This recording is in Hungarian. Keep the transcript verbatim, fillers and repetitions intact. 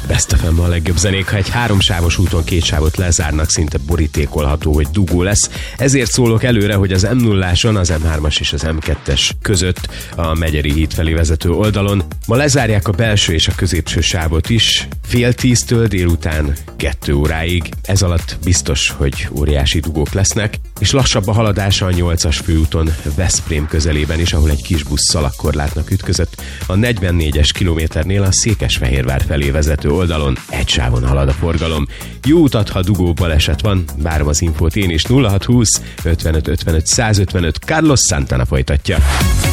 Best ef em a legjobb zenék, ha egy háromsávos úton két sávot lezárnak, szinte borítékolható, hogy dugó lesz. Ezért szólok előre, hogy az em nulláson, az em hármas és az em kettes között a Megyeri híd felé vezető oldalon ma lezárják a belső és a középső sávot is, fél tíztől délután kettő óráig. Ez alatt biztos, hogy óriási dugók lesznek, és lassabb a haladása a nyolcas főúton Veszprém közelében is, ahol egy kis busz szalagkorlátnak ütközött. A negyvennégyes kilométernél a Székesfehérvár felé vezető oldalon egy sávon halad a forgalom. Jó utat, ha dugó baleset van, várom az infót én is. Nulla hat húsz ötvenöt ötvenöt százötvenöt. Carlos Santana folytatja.